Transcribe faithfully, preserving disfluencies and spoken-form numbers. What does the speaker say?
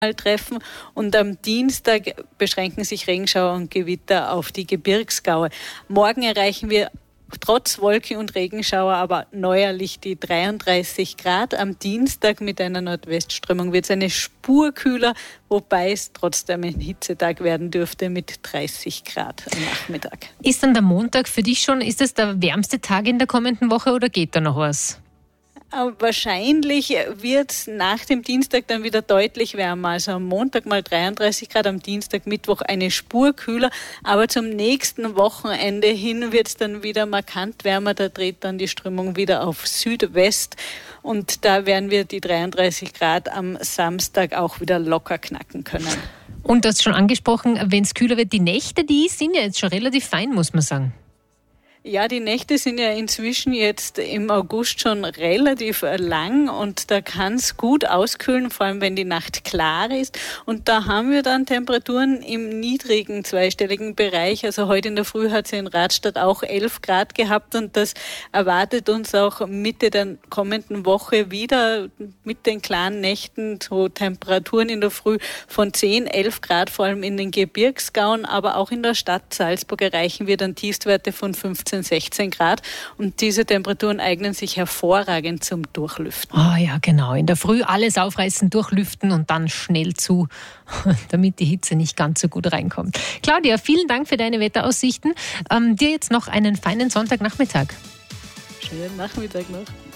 treffen und am Dienstag beschränken sich Regenschauer und Gewitter auf die Gebirgsgaue. Morgen erreichen wir trotz Wolken- und Regenschauer aber neuerlich die dreiunddreißig Grad. Am Dienstag mit einer Nordwestströmung wird es eine Spur kühler, wobei es trotzdem ein Hitzetag werden dürfte mit dreißig Grad am Nachmittag. Ist dann der Montag für dich schon, ist das der wärmste Tag in der kommenden Woche oder geht da noch was? Wahrscheinlich wird es nach dem Dienstag dann wieder deutlich wärmer. Also am Montag mal dreiunddreißig Grad, am Dienstag, Mittwoch eine Spur kühler. Aber zum nächsten Wochenende hin wird es dann wieder markant wärmer. Da dreht dann die Strömung wieder auf Südwest. Und da werden wir die dreiunddreißig Grad am Samstag auch wieder locker knacken können. Und du hast schon angesprochen, wenn es kühler wird, die Nächte, die sind ja jetzt schon relativ fein, muss man sagen. Ja, die Nächte sind ja inzwischen jetzt im August schon relativ lang und da kann es gut auskühlen, vor allem wenn die Nacht klar ist. Und da haben wir dann Temperaturen im niedrigen zweistelligen Bereich. Also heute in der Früh hat es in Radstadt auch elf Grad gehabt und das erwartet uns auch Mitte der kommenden Woche wieder mit den klaren Nächten, so Temperaturen in der Früh von zehn, elf Grad, vor allem in den Gebirgsgauen, aber auch in der Stadt Salzburg erreichen wir dann Tiefstwerte von fünfzehn, sechzehn Grad und diese Temperaturen eignen sich hervorragend zum Durchlüften. Ah ja, genau. In der Früh alles aufreißen, durchlüften und dann schnell zu, damit die Hitze nicht ganz so gut reinkommt. Claudia, vielen Dank für deine Wetteraussichten. Ähm, dir jetzt noch einen feinen Sonntagnachmittag. Schönen Nachmittag noch.